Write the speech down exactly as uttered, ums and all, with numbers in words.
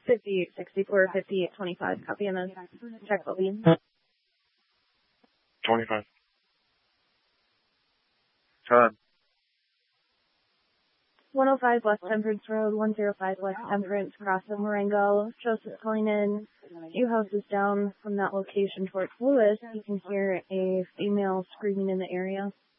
fifty-eight sixty-four, fifty-eight twenty-five. Copy on those. Check the lead. twenty-five. Time. one oh five West Temperance Road, one oh five West Temperance, across the Marengo. Joseph calling in. A few houses down from that location towards Lewis. You can hear a female screaming in the area.